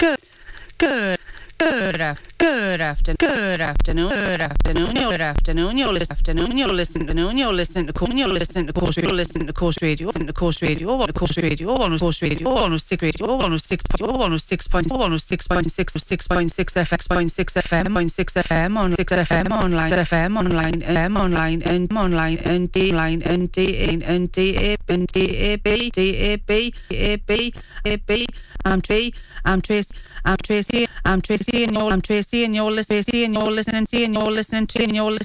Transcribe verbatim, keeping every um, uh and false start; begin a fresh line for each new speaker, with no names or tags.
Good, good, good, af- good afternoon, good afternoon, good afternoon, good afternoon. You're listening, afternoon. You're listening, afternoon. You're listening to Course. You're listening to Course. You're listening to Course Radio. Listening to Course Radio. One Course Radio. One Course Radio. One six Radio. One six. One six point. One six point six. Six point six F X. Point six F M. Point six F M. On six F M. Online. F M. Online. M online. And online. And D line. And D in. And D A. And D A B. D A B. A B. A B. I'm Trey. I'm Tracy. I'm Tracy. I'm Tracy. And you're. I'm Tracy. And you're listening. And you're listening. And you're listening. And you're listening.